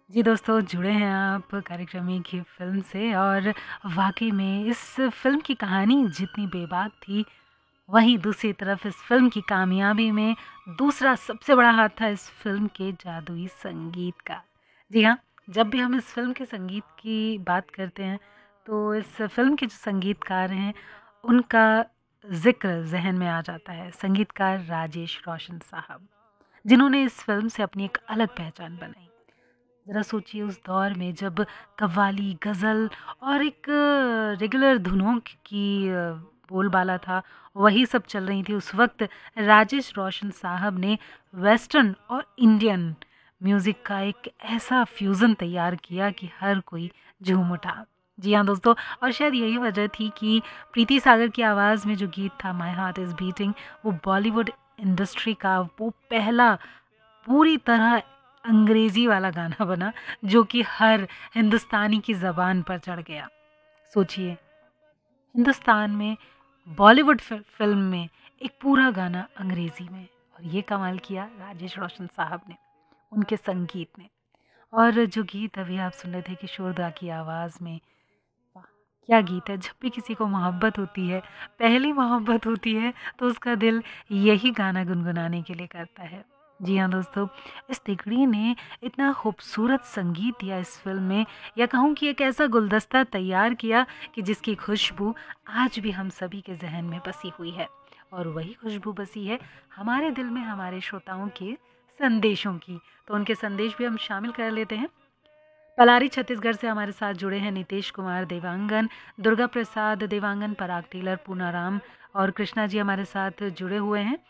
जी दोस्तों, जुड़े हैं आप कार्यक्रम एक ही फ़िल्म से और वाक़ई में इस फ़िल्म की कहानी जितनी बेबाक थी, वहीं दूसरी तरफ इस फ़िल्म की कामयाबी में दूसरा सबसे बड़ा हाथ था इस फ़िल्म के जादुई संगीत का। जी हाँ, जब भी हम इस फ़िल्म के संगीत की बात करते हैं, तो इस फ़िल्म के जो संगीतकार हैं, उनका ज़िक्र ज़हन में आ जाता है। संगीतकार राजेश रोशन साहब, जिन्होंने इस फ़िल्म से अपनी एक अलग पहचान बनाई। ज़रा सोचिए उस दौर में जब कव्वाली, गज़ल और एक रेगुलर धुनों की बोलबाला था, वही सब चल रही थी। उस वक़्त राजेश रोशन साहब ने वेस्टर्न और इंडियन म्यूज़िक का एक ऐसा फ्यूज़न तैयार किया कि हर कोई झूम उठा। जी हाँ दोस्तों, और शायद यही वजह थी कि प्रीति सागर की आवाज़ में जो गीत था माय हार्ट इज़ बीटिंग, वो बॉलीवुड इंडस्ट्री का वो पहला पूरी तरह अंग्रेज़ी वाला गाना बना, जो कि हर हिंदुस्तानी की ज़बान पर चढ़ गया। सोचिए, हिंदुस्तान में बॉलीवुड फ़िल्म में एक पूरा गाना अंग्रेज़ी में, और ये कमाल किया राजेश रोशन साहब ने, उनके संगीत ने। और जो गीत अभी आप सुन रहे थे किशोर दा की आवाज़ में, वाह! क्या गीत है। जब भी किसी को मोहब्बत होती है, पहली मोहब्बत होती है, तो उसका दिल यही गाना गुनगुनाने के लिए करता है। जी हाँ दोस्तों, इस तिकड़ी ने इतना खूबसूरत संगीत दिया इस फ़िल्म में, या कहूँ कि एक ऐसा गुलदस्ता तैयार किया कि जिसकी खुशबू आज भी हम सभी के ज़हन में बसी हुई है। और वही खुशबू बसी है हमारे दिल में हमारे श्रोताओं के संदेशों की। तो उनके संदेश भी हम शामिल कर लेते हैं। पलारी छत्तीसगढ़ से हमारे साथ जुड़े हैं नितेश कुमार देवांगन, दुर्गा प्रसाद देवांगन, पराग टेलर, पूनाराम और कृष्णा जी हमारे साथ जुड़े हुए हैं।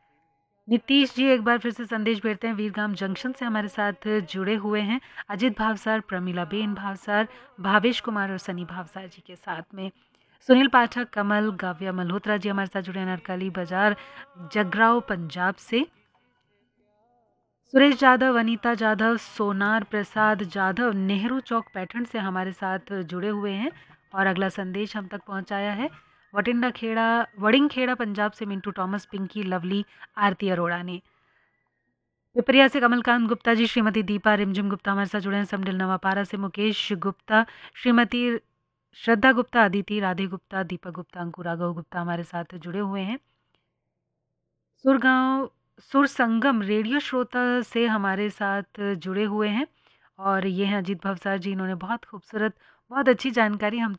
नीतीश जी एक बार फिर से संदेश भेजते हैं, वीरगाम जंक्शन से हमारे साथ जुड़े हुए हैं। अजित भावसार, प्रमीला बेन भावसार, भावेश कुमार और सनी भावसार जी के साथ में सुनील पाठक, कमल, काव्या मल्होत्रा जी हमारे साथ जुड़े हैं नरकली बाजार जगराव पंजाब से। सुरेश जाधव, अनीता जाधव, सोनार प्रसाद जाधव नेहरू चौक पैठण से हमारे साथ जुड़े हुए हैं। और अगला संदेश हम तक पहुंचाया है वडिंग खेड़ा पंजाब से मिंटू टॉमस, पिंकी, लवली, आरती अरोड़ा ने। पिपरिया से कमलकांत गुप्ता जी, श्रीमती दीपा रिमझिम गुप्ता हमारे साथ जुड़े हैं। समडिल नवापारा से मुकेश गुप्ता, श्रीमती श्रद्धा गुप्ता, अदिति, राधे गुप्ता, दीपक गुप्ता, अंकुरा गौ गुप्ता हमारे साथ जुड़े हुए हैं। सुरगांव सुर संगम रेडियो श्रोता से हमारे साथ जुड़े हुए हैं, और ये हैं अजीत भवसार जी, इन्होंने बहुत खूबसूरत, बहुत अच्छी जानकारी हम